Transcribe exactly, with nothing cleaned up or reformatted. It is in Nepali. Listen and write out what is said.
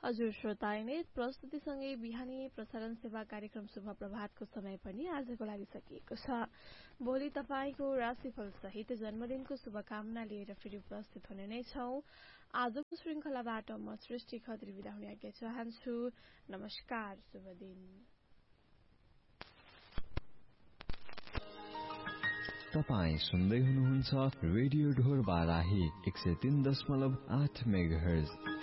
हजुर श्रोता नै प्रस्तुतिसँगै बिहानी प्रसारण सेवा कार्यक्रम शुभ प्रभातको समय पनि आजको लागि सकिएको छ। भोलि तपाईको राशिफल सहित जन्मदिनको शुभकामना लिएर फेरि उपस्थित हुने नै छौं। आजको श्रृंखलाबाट म सृष्टि खत्री बिदा हुने आज्ञा चाहन्छु। नमस्कार, शुभ दिन। तपाई सुन्दै हुनुहुन्छ रेडियो ढोर बाराही एक सय तीन दशमलव आठ मेगाहर्ज।